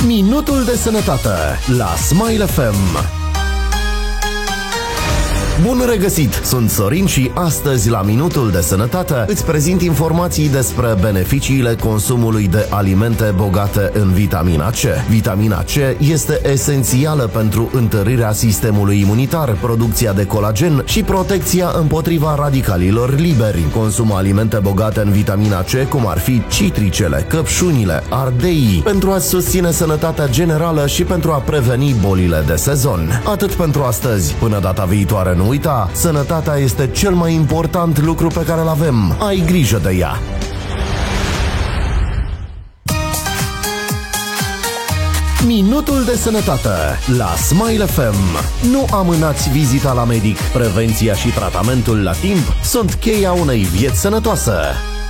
Minutul de sănătate la Smile FM. Bun regăsit! Sunt Sorin și astăzi la Minutul de Sănătate îți prezint informații despre beneficiile consumului de alimente bogate în vitamina C. Vitamina C este esențială pentru întărirea sistemului imunitar, producția de colagen și protecția împotriva radicalilor liberi. Consumă alimente bogate în vitamina C, cum ar fi citricele, căpșunile, ardeii, pentru a susține sănătatea generală și pentru a preveni bolile de sezon. Atât pentru astăzi. Până data viitoare, nu uita, sănătatea este cel mai important lucru pe care îl avem. Ai grijă de ea! Minutul de sănătate la Smile FM. Nu amânați vizita la medic. Prevenția și tratamentul la timp sunt cheia unei vieți sănătoase.